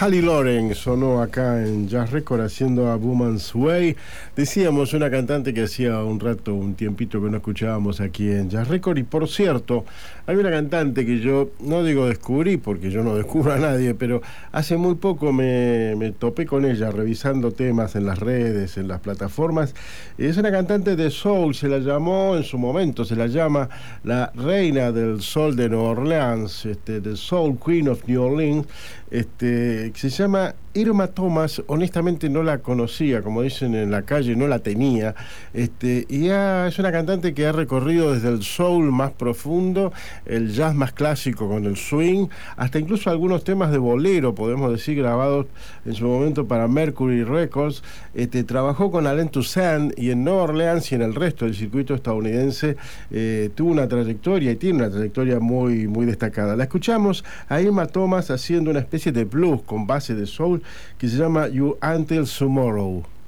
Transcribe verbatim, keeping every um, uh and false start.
Hallie Loren sonó acá en Jazz Record haciendo A Woman's Way. Decíamos, una cantante que hacía un rato, un tiempito que no escuchábamos aquí en Jazz Record. Y por cierto, hay una cantante que yo, no digo descubrí, porque yo no descubro a nadie, pero hace muy poco me, me topé con ella revisando temas en las redes, en las plataformas. Es una cantante de soul, se la llamó en su momento, se la llama la reina del soul de Nueva Orleans, este, the Soul Queen of New Orleans. Este, se llama Irma Thomas. Honestamente no la conocía, como dicen en la calle, no la tenía. Este, y ha, es una cantante que ha recorrido desde el soul más profundo, el jazz más clásico con el swing, hasta incluso algunos temas de bolero, podemos decir, grabados en su momento para Mercury Records. Este, trabajó con Alain Toussaint y en Nueva Orleans y en el resto del circuito estadounidense eh, tuvo una trayectoria y tiene una trayectoria muy, muy destacada. La escuchamos a Irma Thomas haciendo una especie de blues con base de soul que se llama You Until Tomorrow.